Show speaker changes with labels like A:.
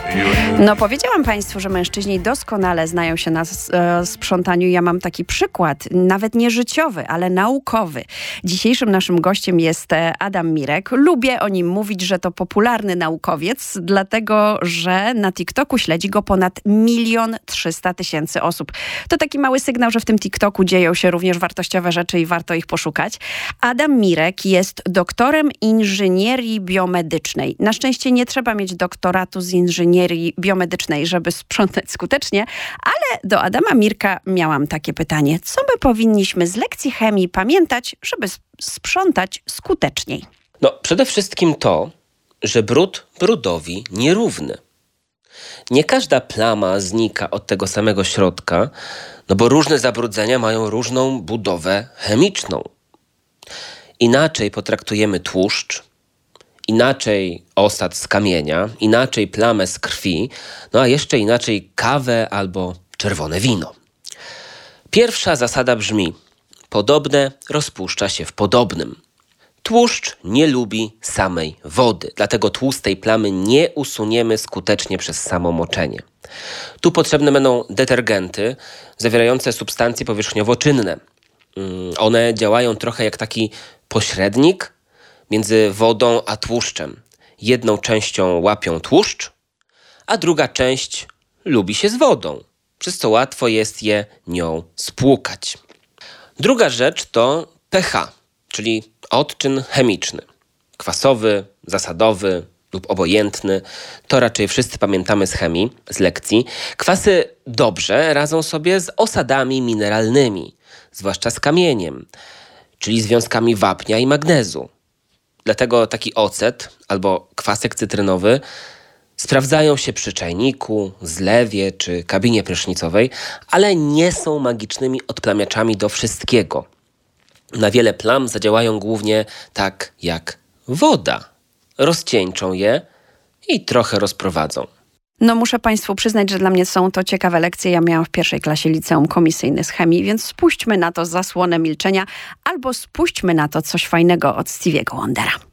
A: No powiedziałam Państwu, że mężczyźni doskonale znają się na sprzątaniu. Ja mam taki przykład, nawet nie życiowy, ale naukowy. Dzisiejszym naszym gościem jest Adam Mirek. Lubię o nim mówić, że to popularny naukowiec, dlatego że na TikToku śledzi go ponad 1 300 000 osób. To taki mały sygnał, że w tym TikToku dzieją się również wartościowe rzeczy i warto ich poszukać. Adam Mirek jest doktorem inżynierii biomedycznej. Na szczęście nie trzeba mieć doktoratu z inżynierii biomedycznej, żeby sprzątać skutecznie, ale do Adama Mirka miałam takie pytanie. Co my powinniśmy z lekcji chemii pamiętać, żeby sprzątać skuteczniej?
B: No, przede wszystkim to, że brud brudowi nierówny. Nie każda plama znika od tego samego środka, no bo różne zabrudzenia mają różną budowę chemiczną. Inaczej potraktujemy tłuszcz, inaczej osad z kamienia, inaczej plamę z krwi, no a jeszcze inaczej kawę albo czerwone wino. Pierwsza zasada brzmi: podobne rozpuszcza się w podobnym. Tłuszcz nie lubi samej wody, dlatego tłustej plamy nie usuniemy skutecznie przez samo moczenie. Tu potrzebne będą detergenty zawierające substancje powierzchniowo czynne. One działają trochę jak taki pośrednik między wodą a tłuszczem. Jedną częścią łapią tłuszcz, a druga część lubi się z wodą, przez co łatwo jest je nią spłukać. Druga rzecz to pH, czyli odczyn chemiczny. Kwasowy, zasadowy lub obojętny. To raczej wszyscy pamiętamy z chemii, z lekcji. Kwasy dobrze radzą sobie z osadami mineralnymi, zwłaszcza z kamieniem, czyli związkami wapnia i magnezu. Dlatego taki ocet albo kwasek cytrynowy sprawdzają się przy czajniku, zlewie czy kabinie prysznicowej, ale nie są magicznymi odplamiaczami do wszystkiego. Na wiele plam zadziałają głównie tak jak woda. Rozcieńczą je i trochę rozprowadzą.
A: No muszę Państwu przyznać, że dla mnie są to ciekawe lekcje. Ja miałam w 1. klasie liceum komisyjny z chemii, więc spuśćmy na to zasłonę milczenia albo spuśćmy na to coś fajnego od Stevie'ego Wondera.